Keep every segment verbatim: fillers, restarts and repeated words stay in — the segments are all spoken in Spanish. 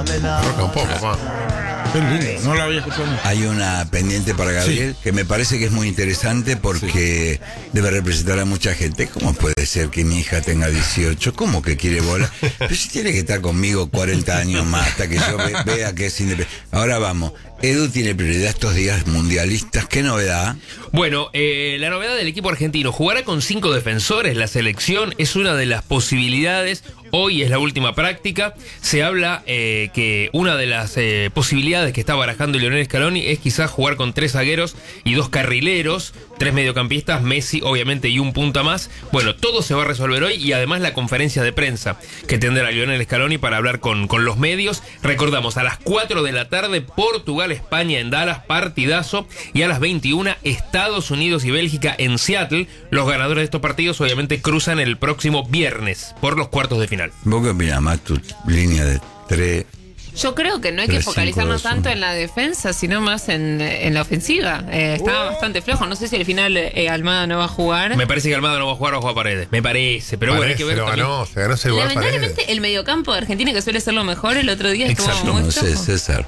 Roca un poco, papá. No la había escuchado. Hay una pendiente para Gabriel, sí, que me parece que es muy interesante porque sí, debe representar a mucha gente. ¿Cómo puede ser que mi hija tenga dieciocho? ¿Cómo que quiere volar? Pero si tiene que estar conmigo cuarenta años más hasta que yo ve, vea que es independiente. Ahora vamos. Edu tiene prioridad estos días mundialistas. ¿Qué novedad? Bueno, eh, la novedad del equipo argentino, jugará con cinco defensores. La selección es una de las posibilidades. Hoy es la última práctica. Se habla eh, que una de las eh, posibilidades que está barajando Lionel Scaloni es quizás jugar con tres zagueros y dos carrileros, tres mediocampistas, Messi obviamente y un punta más. Bueno, todo se va a resolver hoy y además la conferencia de prensa que tendrá Lionel Scaloni para hablar con, con los medios. Recordamos, a las cuatro de la tarde, Portugal, España en Dallas, partidazo. Y a las veintiuna, Estados Unidos y Bélgica en Seattle. Los ganadores de estos partidos obviamente cruzan el próximo viernes por los cuartos de final. ¿Vos qué opinás, más tu línea de tres? Yo creo que no hay que focalizarnos tanto en la defensa, sino más en, en la ofensiva. Eh, está uh. bastante flojo. No sé si al final eh, Almada no va a jugar. Me parece que Almada no va a jugar, va a jugar Paredes. Me parece, pero parece, bueno, hay que ver. Lo ganó, se ganó ese lugar. Lamentablemente, Paredes. El mediocampo de Argentina, que suele ser lo mejor, el otro día Exacto, estuvo muy no sé, César.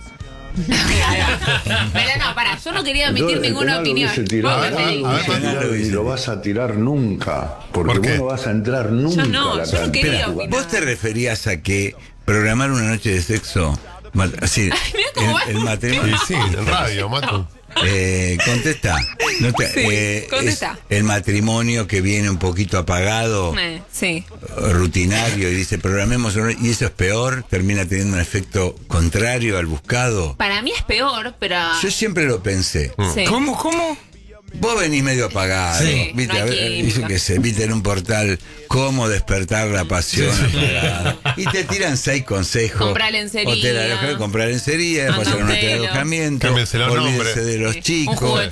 Pero no, pará, yo no quería emitir ninguna opinión. Y lo vas a tirar nunca, porque ¿Por vos no vas a entrar nunca. Yo no, a la yo no quería Espera, opinar. ¿vos te referías a que programar una noche de sexo? Así, Ay, mira cómo va. el, el matrimonio. Sí, sí, en radio, Matu. Eh, contesta. No te, Sí, eh, contesta. Es el matrimonio que viene un poquito apagado, Eh, sí. rutinario, y dice programemos una- y eso es peor, termina teniendo un efecto contrario al buscado. Para mí es peor, pero... Yo siempre lo pensé. Sí. ¿Cómo, cómo? Vos venís medio apagado, Sí, viste, no hay a ver, química. dice que se viste en un portal cómo despertar la pasión apagada. Y te tiran seis consejos. Comprar lencería. Hotel alojamiento, comprar lencería, pasar a un hotel de Antelo. alojamiento, Cámbiense los olvídense nombres. de los Sí. chicos. Un jugo de